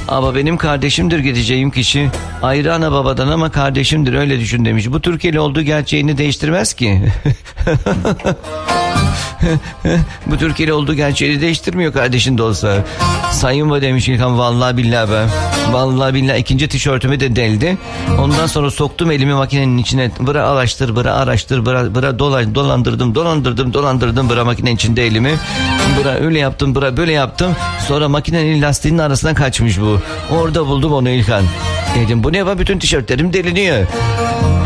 Ama benim kardeşimdir gideceğim kişi. Ayrı ana babadan ama kardeşimdir, öyle düşün demiş. Bu Türkiye'li olduğu gerçeğini değiştirmez ki. Bu Türkiye'li olduğu gerçeğini değiştirmiyor kardeşin de olsa. Sayın mı demiş İlhan, vallahi billahi ben. Vallahi billahi ikinci tişörtümü de deldi. Ondan sonra soktum elimi makinenin içine. Bıra araştır, bıra araştır, bıra dolandırdım bıra makinenin içinde elimi. Bıra öyle yaptım, bıra böyle yaptım. Sonra makinenin lastiğinin arasından kaçmış bu. Orada buldum onu İlhan. Dedim bu ne var, bütün tişörtlerim deliniyor.